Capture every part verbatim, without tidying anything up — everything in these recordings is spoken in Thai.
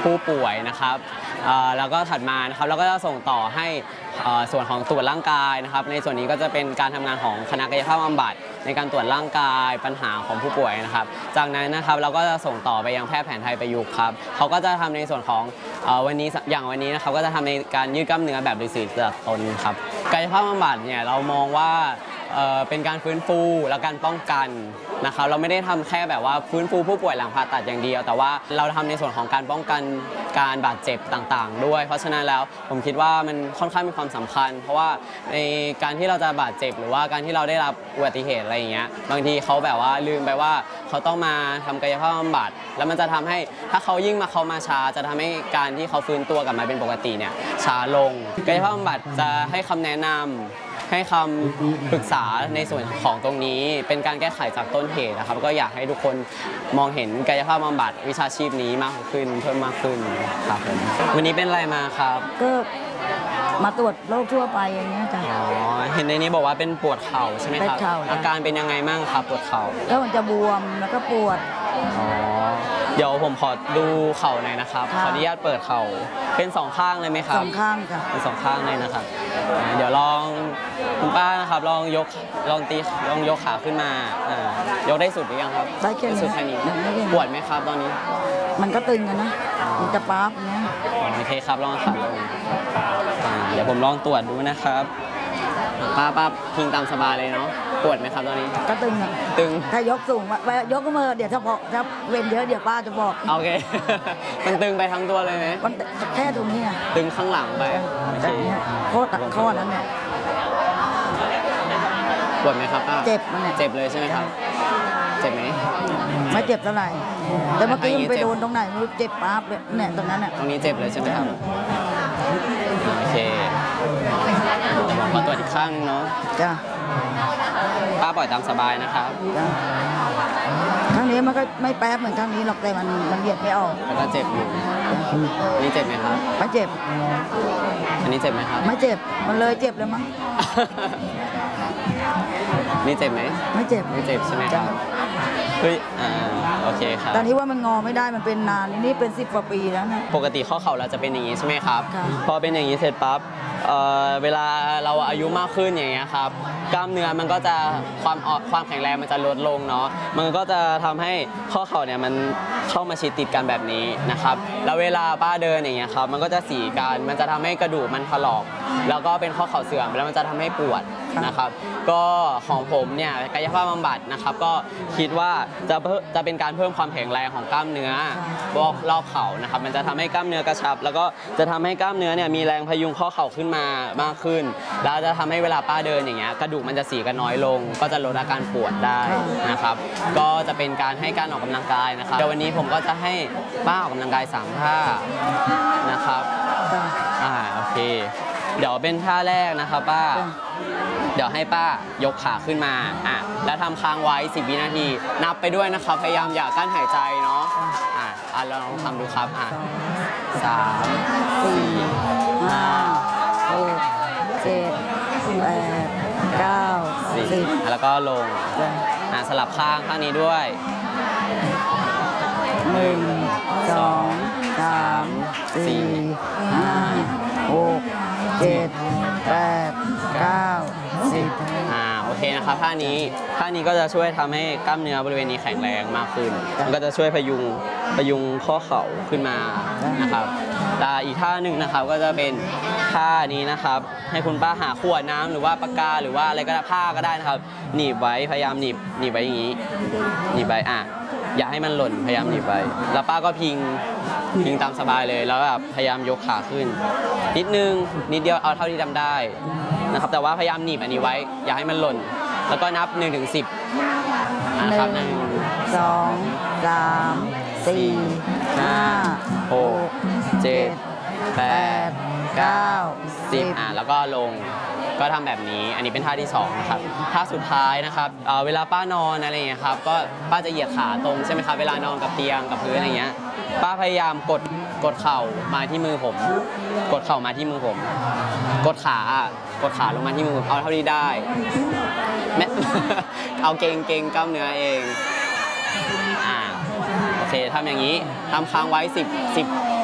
ผู้ป่วยนะครับแล้วก็ถัดมานะครับเราก็จะส่งต่อให้ส่วนของตรวจร่างกายนะครับในส่วนนี้ก็จะเป็นการทำงานของคณะกายภาพบำบัดในการตรวจร่างกายปัญหาของผู้ป่วยนะครับจากนั้นนะครับเราก็จะส่งต่อไปยังแพทย์แผนไทยประยุกต์ครับเขาก็จะทำในส่วนของวันนี้อย่างวันนี้นะครับก็จะทำในการยืดกล้ามเนื้อแบบฤาษีจากตนครับกายภาพบำบัดเนี่ยเรามองว่าเป็นการฟื้นฟูและการป้องกันนะครับเราไม่ได้ทำแค่แบบว่าฟื้นฟูผู้ป่วยหลังผ่าตัดอย่างเดียวแต่ว่าเราทำในส่วนของการป้องกันการบาดเจ็บต่างๆด้วยเพราะฉะนั้นแล้วผมคิดว่ามันค่อนข้างมีความสำคัญเพราะว่าในการที่เราจะบาดเจ็บหรือว่าการที่เราได้รับอุบัติเหตุอะไรอย่างเงี้ยบางทีเขาแบบว่าลืมไปว่าเขาต้องมาทำกายภาพบำบัดแล้วมันจะทำให้ถ้าเขายิ่งมาเขามาช้าจะทำให้การที่เขาฟื้นตัวกลับมาเป็นปกติเนี่ยช้าลงกายภาพบำบัดจะให้คำแนะนำให้คำปรึกษาในส่วนของตรงนี้เป็นการแก้ไขจากต้นเหตุนะครับก็อยากให้ทุกคนมองเห็นกายภาพบำบัดวิชาชีพนี้มากขึ้นเพิ่มมากขึ้นครับผมวันนี้เป็นอะไรมาครับก็มาตรวจโรคทั่วไปอย่างเงี้ยจ้ะอ๋อเห็นในนี้บอกว่าเป็นปวดเข่าใช่ไหมครับอาการเป็นยังไงบ้างครับปวดเข่าก็มันจะบวมแล้วก็ปวดอ๋อเดี๋ยวผมขอดูเข่าหน่อยนะครับขออนุญาตเปิดเข่าเป็นสองข้างเลยไหมครับสองข้างค่ะเป็นสองข้างเลยนะครับเดี๋ยวลองคุณป้านะครับลองยกลองตีลองยกขาขึ้นมายกได้สุดหรือยังครับได้แค่นี้สุดแค่นี้ปวดไหมครับตอนนี้มันก็ตึงกันนะมันจะป๊าบเนี้ยโอเคครับลองขาลงเดี๋ยวผมลองตรวจดูนะครับป้าป้าพิงตามสบายเลยเนาะปวดไหมครับตอนนี้ก็ตึงอ่ะตึงถ้ายกสูงไปยกก็มือเดี๋ยวถ้าพอถ้าเว้นเยอะเดี๋ยวป้าจะบอกโอเคมันตึงไปทั้งตัวเลยไหมมันแค่ตรงนี้ไงตึงข้างหลังไปโคตรข้อนั้นเนี่ยปวดไหมครับป้าเจ็บมันเนี่ยเจ็บเลยใช่ไหมครับเจ็บไหมไม่เจ็บเท่าไหร่แต่เมื่อกี้มันไปโดนตรงไหนมันเจ็บป๊าบเลยเนี่ยตรงนั้นเนี่ยตรงนี้เจ็บเลยใช่ไหมครับโอเคขอตรวจอีกข้างเนาะจ้ะป้าปล่อยตามสบายนะครับครั้งนี้มันก็ไม่แป๊บเหมือนครั้งนี้หรอกแต่มันมันเบียดไม่ออกแล้วก็เจ็บอยู่นี่เจ็บไหมครับไม่เจ็บอันนี้เจ็บไหมครับไม่เจ็บมันเลยเจ็บเลยมั้งนี่เจ็บไหมไม่เจ็บไม่เจ็บใช่ไหมครับเฮ้ยอ่าโอเคครับตอนนี้ว่ามันงอไม่ได้มันเป็นนานนี่เป็นสิบกว่าปีแล้วนะปกติข้อเข่าเราจะเป็นอย่างนี้ใช่ไหมครับพอเป็นอย่างนี้เสร็จปั๊บเอ่อเวลาเราอายุมากขึ้นอย่างเงี้ยครับกล้ามเนื้อมันก็จะความความแข็งแรงมันจะลดลงเนาะมันก็จะทำให้ข้อเข่าเนี่ยมันเข้ามาชิดติดกันแบบนี้นะครับแล้วเวลาป้าเดินอย่างเงี้ยครับมันก็จะสีกันมันจะทำให้กระดูกมันถลอกแล้วก็เป็นข้อเข่าเสื่อมแล้วมันจะทำให้ปวดนะครับก็ของผมเนี่ยกายภาพบำบัดนะครับก็คิดว่าจะจะเป็นการเพิ่มความแข็งแรงของกล้ามเนื้อรอบเข่านะครับมันจะทำให้กล้ามเนื้อกระชับแล้วก็จะทำให้กล้ามเนื้อเนี่ยมีแรงพยุงข้อเข่าขึ้นมามากขึ้นแล้วจะทำให้เวลาป้าเดินอย่างเงี้ยกระดูกมันจะสีกันน้อยลงก็จะลดอาการปวดได้นะครับก็จะเป็นการให้การออกกำลังกายนะครับเดี๋ยววันนี้ผมก็จะให้ป้าออกกำลังกายสามท่านะครับอ่าโอเคเดี๋ยวเป็นท่าแรกนะครับป้าเดี๋ยวให้ป้ายกขาขึ้นมาอ่ะแล้วทำค้างไว้สิบวินาทีนับไปด้วยนะครับพยายามอย่ากั้นหายใจเนาะอ่ะอ่ะลองทำดูครับอ่ะสามสี่ห้าหกเจ็ดแปดเก้าสิบแล้วก็ลงอ่ะสลับข้างข้างนี้ด้วยหนึ่งสองสามสี่ห้าหกเจ็ดแปดเก้าสิบอ่าโอเคนะครับท่านี้ท่านี้ก็จะช่วยทำให้กล้ามเนื้อบริเวณนี้แข็งแรงมากขึ้นมันก็จะช่วยพยุงพยุงข้อเข่าขึ้นมานะครับแต่อีกท่าหนึ่งนะครับก็จะเป็นท่านี้นะครับให้คุณป้าหาขวดน้ำหรือว่าปากกาหรือว่าอะไรก็ได้ผ้าก็ได้นะครับหนีบไว้พยายามหนีบหนีบไว้อย่างนี้หนีบไว้อ่ะอย่าให้มันหล่นพยายามหนีบไว้แล้วป้าก็พิงพิงตามสบายเลยแล้วแบบพยายามยกขาขึ้นนิดนึงนิดเดียวเอาเท่าที่ทำได้นะครับแต่ว่าพยายามหนีบอันนี้ไว้อย่าให้มันหล่นแล้วก็นับหนึ่งถึงสิบนะครับหนึ่งสองสามสี่ห้าหกเจ็ดแปดเก้าสิบอ่ะแล้วก็ลงก็ทำแบบนี้อันนี้เป็นท่าที่สองนะครับท่าสุดท้ายนะครับเวลาป้านอนอะไรอย่างเงี้ยครับก็ป้าจะเหยียดขาตรงใช่ไหมครับเวลานอนกับเตียงกับพื้นอะไรเงี้ยป้าพยายามกดกดเข่ามาที่มือผมกดเข่ามาที่มือผมกดขากดขาลงมาที่มือเอาเท่าที่ได้แม่เอาเกงเกงกล้ามเนื้อเองอ่าโอเคทำอย่างนี้ทำค้างไว้สิบ สิบ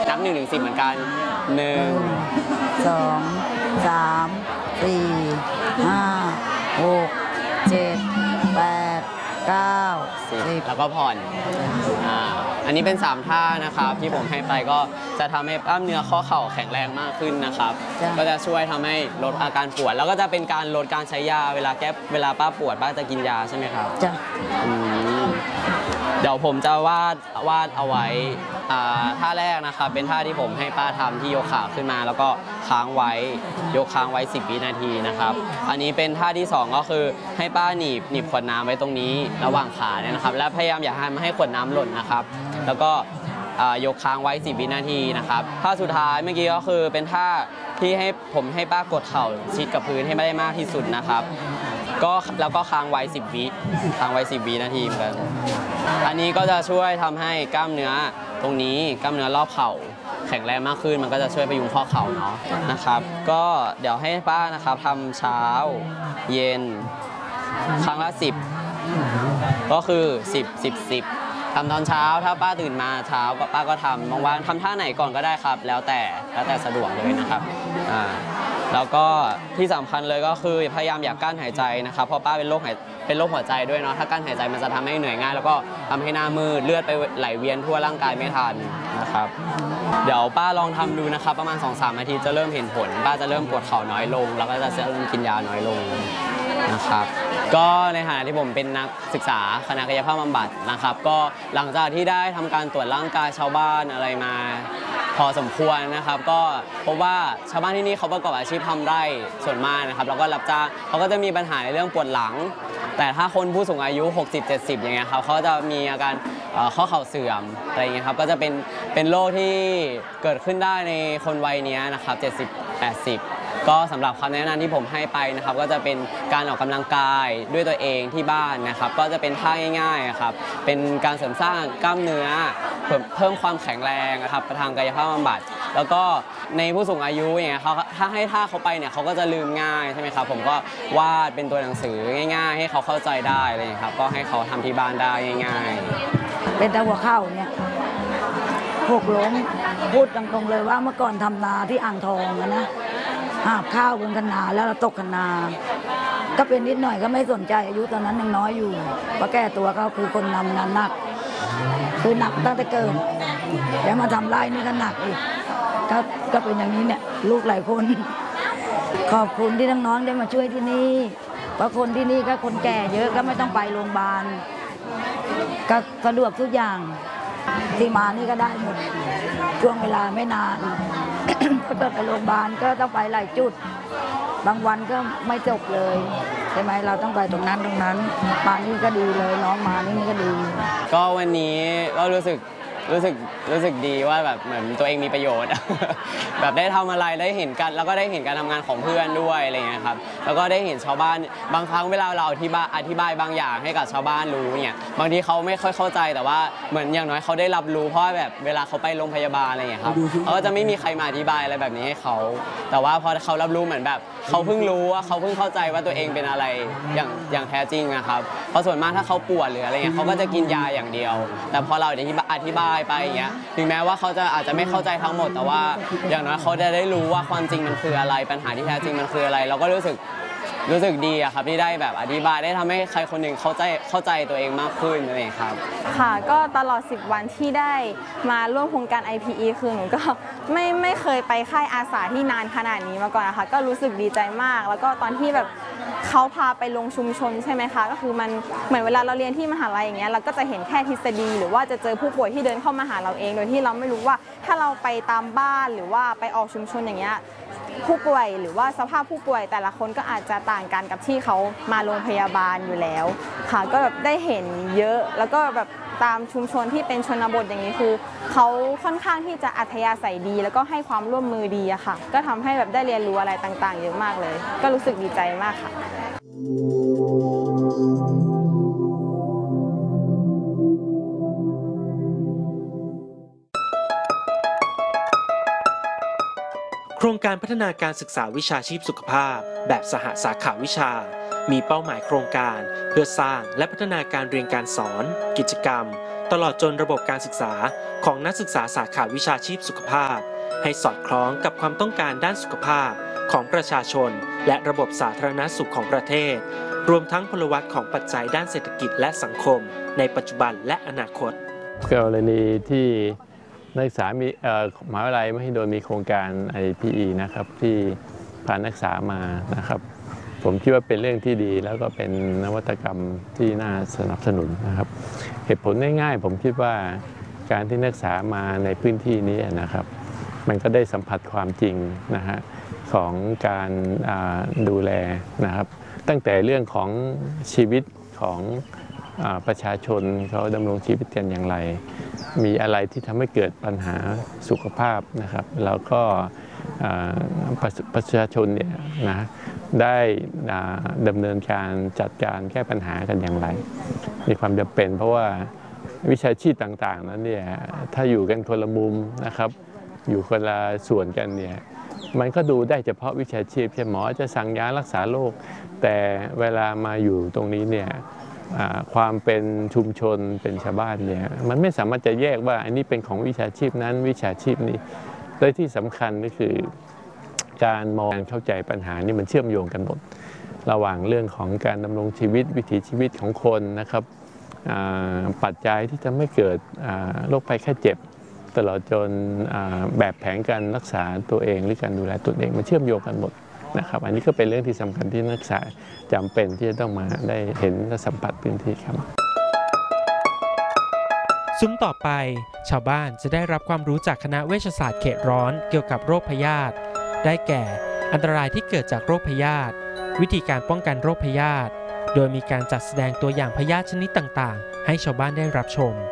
นับหนึ่งถึงสิบเหมือนกันหนึ่งสองสามสี่ห้าหกเจ็ดแปดเก้าสิบแล้วก็ผ่อนอ่าอันนี้เป็นสามท่านะครับที่ผมให้ไปก็จะทำให้กล้ามเนื้อข้อเข่าแข็งแรงมากขึ้นนะครับ ก็จะช่วยทำให้ลดอาการปวดแล้วก็จะเป็นการลดการใช้ยาเวลาแก้เวลาป้าปวดป้าจะกินยาใช่ไหมครับจ้ะอืมเดี๋ยวผมจะวาดวาดเอาไว้อ่าท่าแรกนะครับเป็นท่าที่ผมให้ป้าทำที่ยกขาขึ้นมา แล้วก็ค้างไว้ยกค้างไว้สิบวินาทีนะครับอันนี้เป็นท่าที่สองก็คือให้ป้าหนีบหนีบขวดน้ำไว้ตรงนี้ระหว่างขาเนี่ยนะครับและพยายามอย่าให้ไม่ให้ขวดน้ำหล่นนะครับแล้วก็อ่ายกค้างไว้สิบวินาทีนะครับท่าสุดท้ายเมื่อกี้ก็คือเป็นท่าที่ให้ผมให้ป้ากดเข่าชิดกับพื้นให้ไม่ได้มากที่สุดนะครับก็แล้วก็ค้างไว้สิบวิค้างไว้สิบวินาทีเหมือนกันอันนี้ก็จะช่วยทำให้กล้ามเนื้อตรงนี้กล้ามเนื้อรอบเข่าแข็งแรงมากขึ้นมันก็จะช่วยพยุงข้อเข่าเนาะนะครับก็เดี๋ยวให้ป้านะครับทำเช้าเย็นครั้งละสิบก็คือสิบ สิบ สิบทำตอนเช้าถ้าป้าตื่นมาเช้าก็ป้าก็ทำบางวันทำท่าไหนก่อนก็ได้ครับแล้วแต่แล้วแต่สะดวกเลยนะครับอ่าแล้วก็ที่สำคัญเลยก็คือพยายามอย่ากั้นหายใจนะครับเพราะป้าเป็นโรคหายเป็นโรคหัวใจด้วยเนาะถ้ากั้นหายใจมันจะทำให้เหนื่อยง่ายแล้วก็ทำให้หน้ามืดเลือดไปไหลเวียนทั่วร่างกายไม่ทันนะครับเดี๋ยวป้าลองทำดูนะครับประมาณ สองถึงสาม นาทีจะเริ่มเห็นผลป้าจะเริ่มปวดเข่าน้อยลงแล้วก็จะเริ่มกินยาน้อยลงนะครับก็ในฐานะที่ผมเป็นนักศึกษาคณะกายภาพบำบัดนะครับก็หลังจากที่ได้ทำการตรวจร่างกายชาวบ้านอะไรมาพอสมควรนะครับก็พบว่าชาวบ้านที่นี่เขาประกอบอาชีพทำไร่ส่วนมากนะครับแล้วก็รับจ้างเขาก็จะมีปัญหาในเรื่องปวดหลังแต่ถ้าคนผู้สูงอายุ หกสิบ เจ็ดสิบ อย่างเงี้ยครับเขาจะมีอาการข้อเข่าเสื่อมอะไรอย่างเงี้ยครับก็จะเป็นเป็นโรคที่เกิดขึ้นได้ในคนวัยนี้นะครับเจ็ดสิบ แปดสิบก็สำหรับคำแนะนำที่ผมให้ไปนะครับก็จะเป็นการออกกำลังกายด้วยตัวเองที่บ้านนะครับก็จะเป็นท่าง่ายๆครับเป็นการเสริมสร้างกล้ามเนื้อเพิ่มเพิ่มความแข็งแรงนะครับทางกายภาพบำบัดแล้วก็ในผู้สูงอายุอย่างเงี้ยเขาถ้าให้ท่าเขาไปเนี่ยเขาก็จะลืมง่ายใช่ไหมครับผมก็วาดเป็นตัวหนังสือง่ายๆให้เขาเข้าใจได้อะไรอย่างเงี้ยครับก็ให้เขาทำที่บ้านได้ง่ายๆเป็นตาหัวเข่าเนี่ยหกล้มพูดตรงๆเลยว่าเมื่อก่อนทำนาที่อ่างทองนะหาบข้าวบนคันนาแล้วเราตกคันนาก็เป็นนิดหน่อยก็ไม่สนใจอายุตอนนั้นยังน้อยอยู่เพราะแก้ตัวก็คือคนนำงานหนักคือหนักตั้งแต่เกิดแล้วมาทำไร่นี่ก็หนักอีกก็ก็เป็นอย่างนี้เนี่ยลูกหลายคนขอบคุณที่น้องๆได้มาช่วยที่นี่เพราะคนที่นี่ก็คนแก่เยอะก็ไม่ต้องไปโรงพยาบาลก็สะดวกทุกอย่างที่มานี่ก็ได้หมดช่วงเวลาไม่นานก็เกิดไปโรงพยาบาลก็ต้องไปหลายจุดบางวันก็ไม่จบเลยใช่ไหมเราต้องไปตรงนั้นตรงนั้นมานี่ก็ดีเลยน้องมานี่นี่ก็ดีก็วันนี้ก็รู้สึกรู้สึกรู้สึกดีว่าแบบเหมือนตัวเองมีประโยชน์ แบบได้ทำอะไรได้เห็นกันแล้วก็ได้เห็นการทำงานของเพื่อนด้วยอะไรเงี้ยครับแล้วก็ได้เห็นชาวบ้านบางครั้งเวลาเราอธิบายอธิบายบางอย่างให้กับชาวบ้านรู้เนี่ยบางทีเขาไม่ค่อยเข้าใจแต่ว่าเหมือนอย่างน้อยเขาได้รับรู้เพราะแบบเวลาเขาไปโรงพยาบาลอะไรเงี้ยครับเขาก็จะไม่มีใครมาอธิบายอะไรแบบนี้ให้เขาแต่ว่าพอเขารับรู้เหมือนแบบเขาเพิ่งรู้ว่าเขาเพิ่งเข้าใจว่าตัวเองเป็นอะไรอย่างอย่างแท้จริงนะครับเพราะส่วนมากถ้าเขาปวดหรืออะไรเงี้ยเขาก็จะกินยาอย่างเดียวแต่พอเราอธิบายไปอย่างเงี้ยถึงแม้ว่าเขาจะอาจจะไม่เข้าใจทั้งหมดแต่ว่าอย่างน้อยเขาจะได้รู้ว่าความจริงมันคืออะไรปัญหาที่แท้จริงมันคืออะไรเราก็รู้สึกรู้สึกดีอะครับที่ได้แบบอธิบายได้ทำให้ใครคนหนึ่งเข้าใจเข้าใจตัวเองมากขึ้นอะไรครับค่ะก็ตลอดสิบวันที่ได้มาร่วมโครงการ ไอ พี อี คือหนูก็ไม่ไม่เคยไปค่ายอาสาที่นานขนาดนี้มาก่อนนะคะก็รู้สึกดีใจมากแล้วก็ตอนที่แบบเขาพาไปลงชุมชนใช่ไหมคะก็คือมันเหมือนเวลาเราเรียนที่มหาลัยอย่างเงี้ยเราก็จะเห็นแค่ทฤษฎีหรือว่าจะเจอผู้ป่วยที่เดินเข้ามาหาเราเองโดยที่เราไม่รู้ว่าถ้าเราไปตามบ้านหรือว่าไปออกชุมชนอย่างเงี้ยผู้ป่วยหรือว่าสภาพผู้ป่วยแต่ละคนก็อาจจะต่างกันกับที่เขามาโรงพยาบาลอยู่แล้วค่ะก็แบบได้เห็นเยอะแล้วก็แบบตามชุมชนที่เป็นชนบทอย่างนี้คือเขาค่อนข้างที่จะอัธยาศัยดีแล้วก็ให้ความร่วมมือดีอะค่ะก็ทำให้แบบได้เรียนรู้อะไรต่างๆเยอะมากเลยก็รู้สึกดีใจมากค่ะครงการพัฒนาการศึกษาวิชาชีพสุขภาพแบบสหสาขาวิชามีเป้าหมายโครงการเพื่อสร้างและพัฒนาการเรียนการสอนกิจกรรมตลอดจนระบบการศึกษาของนักศึกษาสาขาวิชาชีพสุขภาพให้สอดคล้องกับความต้องการด้านสุขภาพของประชาชนและระบบสาธารณสุขของประเทศรวมทั้งพลวัตของปัจจัยด้านเศรษฐกิจและสังคมในปัจจุบันและอนาคตกรณีที่นักศึกษามีมหาวิทยาลัยมหิดลมีโครงการ ไอ พี อี นะครับที่พานักศึกษามานะครับผมคิดว่าเป็นเรื่องที่ดีแล้วก็เป็นนวัตกรรมที่น่าสนับสนุนนะครับเหตุผลง่ายๆผมคิดว่าการที่นักศึกษามาในพื้นที่นี้นะครับมันก็ได้สัมผัสความจริงนะฮะของการดูแลนะครับตั้งแต่เรื่องของชีวิตของประชาชนเขาดำรงชีวิตกันอย่างไรมีอะไรที่ทำให้เกิดปัญหาสุขภาพนะครับแล้วก็ประชาชนเนี่ยนะได้ดำเนินการจัดการแก้ปัญหากันอย่างไรมีความจำเป็นเพราะว่าวิชาชีพต่างๆนั้นเนี่ยถ้าอยู่กันคนละมุมนะครับอยู่คนละส่วนกันเนี่ยมันก็ดูได้เฉพาะวิชาชีพเช่นหมอจะสั่งยารักษาโรคแต่เวลามาอยู่ตรงนี้เนี่ยความเป็นชุมชนเป็นชาวบ้านเนี่ยมันไม่สามารถจะแยกว่าอันนี้เป็นของวิชาชีพนั้นวิชาชีพนี้และที่สำคัญก็คือการมองเข้าใจปัญหานี่มันเชื่อมโยงกันหมดระหว่างเรื่องของการดำรงชีวิตวิถีชีวิตของคนนะครับปัจจัยที่จะไม่เกิดโรคภัยไข้เจ็บตลอดจนแบบแผนการรักษาตัวเองหรือการดูแลตัวเองมันเชื่อมโยงกันหมดนะครับอันนี้ก็เป็นเรื่องที่สำคัญที่นักศึกษาจำเป็นที่จะต้องมาได้เห็นและสัมผัสพื้นที่ครับซุ้มต่อไปชาวบ้านจะได้รับความรู้จากคณะเวชศาสตร์เขตร้อนเกี่ยวกับโรคพยาธิได้แก่อันตรายที่เกิดจากโรคพยาธิวิธีการป้องกันโรคพยาธิโดยมีการจัดแสดงตัวอย่างพยาธิชนิดต่างๆให้ชาวบ้านได้รับชม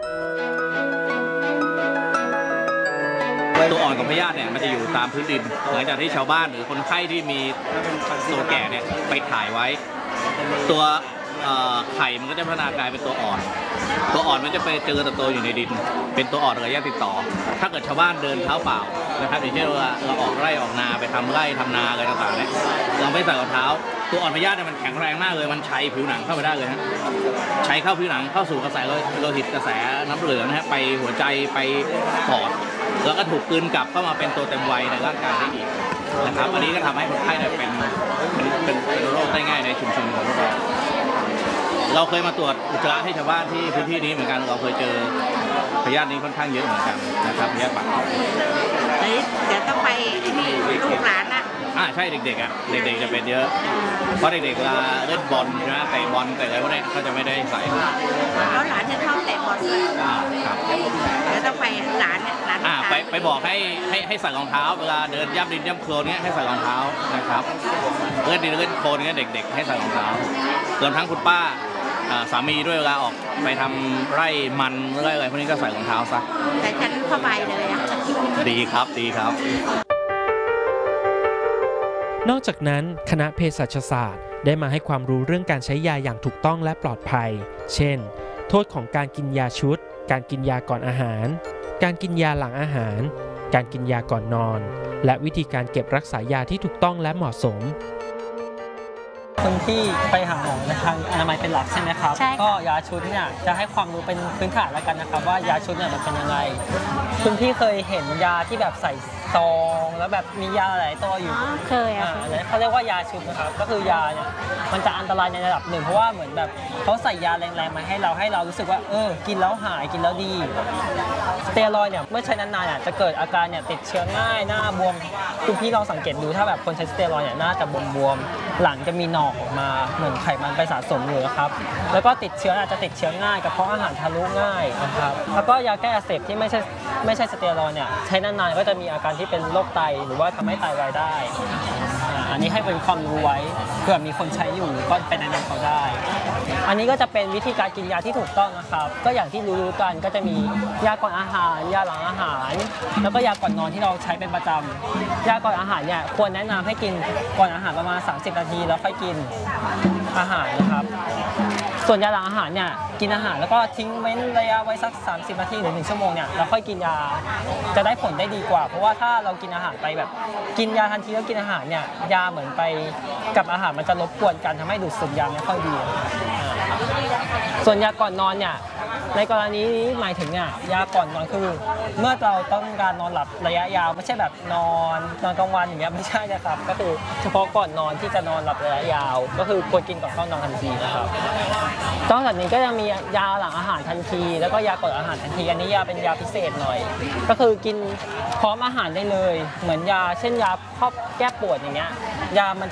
ตัวอ่อนของพยาธิเนี่ยมันจะอยู่ตามพื้นดินหลังจากที่ชาวบ้านหรือคนไข้ที่มีตัวแก่เนี่ยไปถ่ายไว้ตัวไข่มันก็จะพัฒนากลายเป็นตัวอ่อนตัวอ่อนมันจะไปเจอเติบโตอยู่ในดินเป็นตัวอ่อนระยะติดต่อถ้าเกิดชาวบ้านเดินเท้าเปล่านะครับอย่างเช่นว่าเราออกไร่ออกนาไปทำไร่ทำนาอะไรต่างๆเนี่ยเราไม่ใส่รองเท้าตัวอ่อนพยาธิเนี่ยมันแข็งแรงมากเลยมันใช้ผิวหนังเข้าไปได้เลยฮะใช้เข้าผิวหนังเข้าสู่กระแสโลหิตกระแสน้ำเหลืองนะฮะไปหัวใจไปปอดแล้วก็ถูกกลืนกลับเข้ามาเป็นตัวเต็มวัยในร่างกายได้อีกนะครับอันนี้ก็ทำให้คนไข้เนี่ยเป็นเป็นเป็นโรคได้ง่ายในชุมชนของพวกเราเราเคยมาตรวจอุจจาระให้ชาวบ้านที่พื้นที่นี้เหมือนกันเราเคยเจอพยาธินี้ค่อนข้างเยอะเหมือนกันนะครับพยาธิปากเดี๋ยวต้องไปนี่ลูกหลานนะอ่าใช่เด็กๆอ่ะเด็กๆจะเป็นเยอะเพราะเด็กๆเวลาเล่นบอลใช่ไหมเตะบอลเตะอะไรพวกนี้เขาจะไม่ได้ใส่แล้วหลานจะชอบเตะบอลด้วยครับเดี๋ยวต้องไปหลานเนี่ยหลานอ่าไปไปบอกให้ให้ให้ใส่รองเท้าเวลาเดินย่ำดินย่ำโคลนเนี้ยให้ใส่รองเท้านะครับเล่นดินเล่นโคลนเนี้ยเด็กๆให้ใส่รองเท้ารวมทั้งคุณป้าสามีด้วยเวลาออกไปทำไร่มันไร่อะไรพวกนี้ก็ใส่รองเท้าซะแต่ฉันเข้าไปเลยอ่ะดีครับดีครับนอกจากนั้นคณะเภสัชศาสตร์ได้มาให้ความรู้เรื่องการใช้ยาอย่างถูกต้องและปลอดภัยเช่นโทษของการกินยาชุดการกินยาก่อนอาหารการกินยาหลังอาหารการกินยาก่อนนอนและวิธีการเก็บรักษายาที่ถูกต้องและเหมาะสมคนที่ไปหาหมอในทางอนามัยเป็นหลักใช่ไหมครับก็ยาชุดเนี่ยจะให้ความรู้เป็นพื้นฐานแล้วกันนะครับว่ายาชุดเนี่ยมันเป็นยังไงคุณพี่เคยเห็นยาที่แบบใส่ซองแล้วแบบมียาหลายตัวอยู่เคยอ่ะเขาเรียกว่ายาชุดนะครับก็คือยาเนี่ยมันจะอันตรายในระดับหนึ่งเพราะว่าเหมือนแบบเขาใส่ยาแรงๆมาให้เราให้เรารู้สึกว่าเออกินแล้วหายกินแล้วดีสเตียรอยด์เนี่ยเมื่อใช้นานๆเนี่ยจะเกิดอาการเนี่ยติดเชื้อง่ายหน้าบวมคุณพี่ลองสังเกตดูถ้าแบบคนใช้สเตียรอยด์เนี่ยหน้าจะบวมๆหลังจะมีหนองออกมาเหมือนไขมันไปสะสมอยู่นะครับแล้วก็ติดเชื้ออาจจะติดเชื้อง่ายกระเพาะอาหารทะลุง่ายนะครับแล้วก็ยาแก้อักเสบที่ไม่ใช่ไม่ใช่สเตียรอยด์เนี่ยใช้นานๆก็จะมีอาการที่เป็นโรคไตหรือว่าทำให้ไตวายได้อันนี้ให้เป็นความรู้ไว้เผื่อมีคนใช้อยู่ก็เป็นแนะนำเขาได้อันนี้ก็จะเป็นวิธีการกินยาที่ถูกต้องนะครับก็อย่างที่รู้ๆกันก็จะมียาก่อนอาหารยาหลังอาหารแล้วก็ยาก่อนนอนที่เราใช้เป็นประจำยาก่อนอาหารเนี่ยควรแนะนำให้กินก่อนอาหารประมาณสามสิบนาทีแล้วค่อยกินอาหารนะครับสส่วนยาหลังอาหารเนี่ยกินอาหารแล้วก็ทิ้งเว้นระยะไว้สัก สามสิบ นาทีหรือหนึ่งชั่วโมงเนี่ยแล้วค่อยกินยาจะได้ผลได้ดีกว่า เพราะว่าถ้าเรากินอาหารไปแบบกินยาทันทีแล้วกินอาหารเนี่ยยาเหมือนไปกับอาหารมันจะรบกวนกันทำให้ดูดซึมยาไม่ค่อยดีส่วนยาก่อนนอนเนี่ยในกรณีนี้หมายถึงเนี่ยยาก่อนนอนคือเมื่อเราต้องการนอนหลับระยะยาวไม่ใช่แบบนอนนอนกลางวันอย่างเงี้ยไม่ใช่นะครับก็คือเฉพาะก่อนนอนที่จะนอนหลับระยะยาวก็คือควรกินก่อนเข้านอนทันทีนะครับนอกจากนี้ก็ยังมียาหลังอาหารทันทีแล้วก็ยาก่อนอาหารทันทีอันนี้ยาเป็นยาพิเศษหน่อยก็คือกินพร้อมอาหารได้เลยเหมือนยาเช่นยาครอบแก้ปวดอย่างเงี้ยยามัน